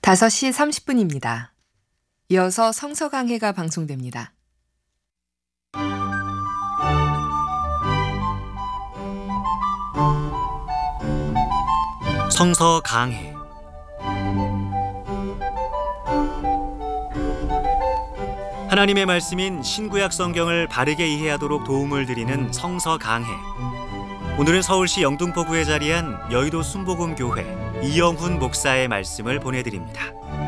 5시 30분입니다. 이어서 성서 강해가 방송됩니다. 성서 강해. 하나님의 말씀인 신구약 성경을 바르게 이해하도록 도움을 드리는 성서 강해. 오늘은 서울시 영등포구에 자리한 여의도 순복음교회 이영훈 목사의 말씀을 보내드립니다.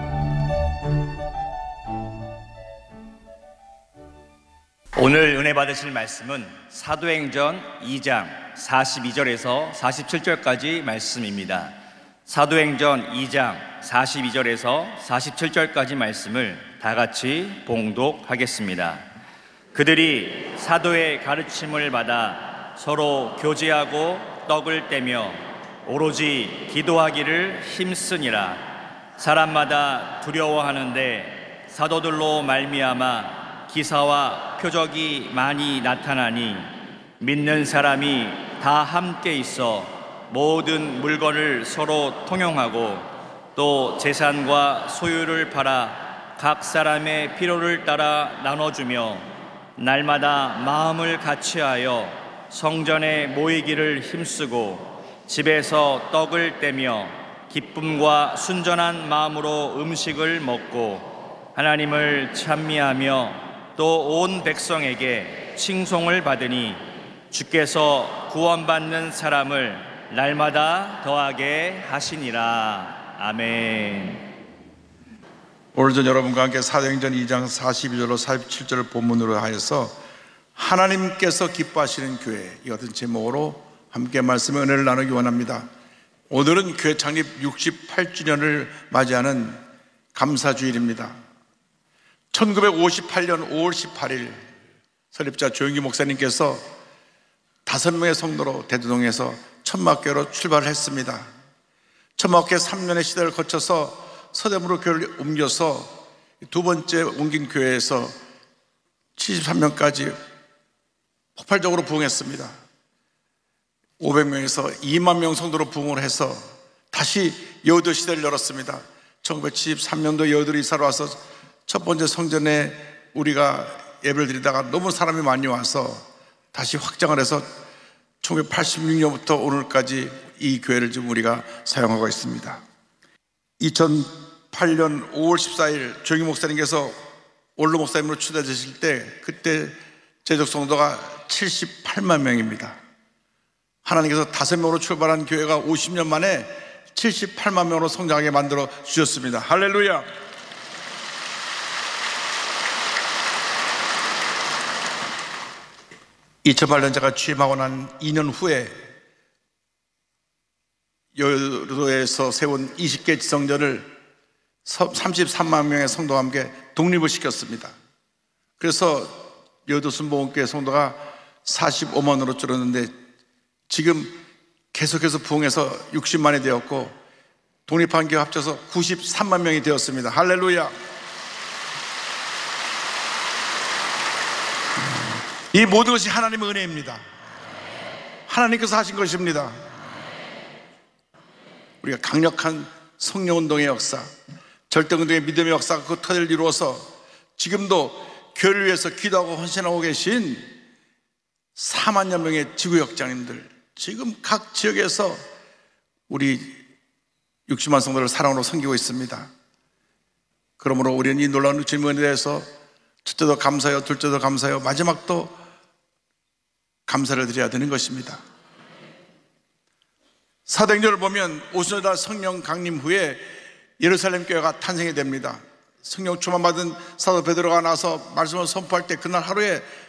오늘 은혜 받으실 말씀은 사도행전 2장 42절에서 47절까지 말씀입니다. 사도행전 2장 42절에서 47절까지 말씀을 다 같이 봉독하겠습니다. 그들이 사도의 가르침을 받아 서로 교제하고 떡을 떼며 오로지 기도하기를 힘쓰니라. 사람마다 두려워하는데 사도들로 말미암아 기사와 표적이 많이 나타나니 믿는 사람이 다 함께 있어 모든 물건을 서로 통용하고 또 재산과 소유를 팔아 각 사람의 필요를 따라 나눠주며 날마다 마음을 같이하여 성전에 모이기를 힘쓰고 집에서 떡을 떼며 기쁨과 순전한 마음으로 음식을 먹고 하나님을 찬미하며 또 온 백성에게 칭송을 받으니 주께서 구원받는 사람을 날마다 더하게 하시니라. 아멘. 오늘 전 여러분과 함께 사도행전 2장 42절로 47절을 본문으로 하여서 하나님께서 기뻐하시는 교회, 이 같은 제목으로 함께 말씀의 은혜를 나누기 원합니다. 오늘은 교회 창립 68주년을 맞이하는 감사주일입니다. 1958년 5월 18일 설립자 조영기 목사님께서 5명의 성도로 대두동에서 천막교회로 출발을 했습니다. 천막교회 3년의 시대를 거쳐서 서대문으로 교회를 옮겨서 두 번째 옮긴 교회에서 73년까지 폭발적으로 부흥했습니다. 500명에서 2만 명 성도로 부흥을 해서 다시 여의도 시대를 열었습니다. 1973년도 여의도로 이사를 와서 첫 번째 성전에 우리가 예배를 드리다가 너무 사람이 많이 와서 다시 확장을 해서 1986년부터 오늘까지 이 교회를 지금 우리가 사용하고 있습니다. 2008년 5월 14일 조영기 목사님께서 원로 목사님으로 추대되실 때 그때 제적 성도가 78만 명입니다. 하나님께서 5명으로 출발한 교회가 50년 만에 78만 명으로 성장하게 만들어 주셨습니다. 할렐루야. (2008년) 제가 취임하고 난 2년 후에 여의도에서 세운 20개 지성전을 33만 명의 성도와 함께 독립을 시켰습니다. 그래서 여의도 순복음교회 성도가 45만으로 줄었는데 지금 계속해서 부흥해서 60만이 되었고 독립한 교회 합쳐서 93만 명이 되었습니다. 할렐루야. 이 모든 것이 하나님의 은혜입니다. 하나님께서 하신 것입니다. 우리가 강력한 성령운동의 역사, 절대운동의 믿음의 역사가 그 터를 이루어서 지금도 교회를 위해서 기도하고 헌신하고 계신 4만여 명의 지구역장님들, 지금 각 지역에서 우리 60만 성도를 사랑으로 섬기고 있습니다. 그러므로 우리는 이 놀라운 질문에 대해서 첫째도 감사해요, 둘째도 감사해요, 마지막도 감사를 드려야 되는 것입니다. 사도행전을 보면 오순절 성령 강림 후에 예루살렘 교회가 탄생이 됩니다. 성령 충만 받은 사도 베드로가 나서 말씀을 선포할 때 그날 하루에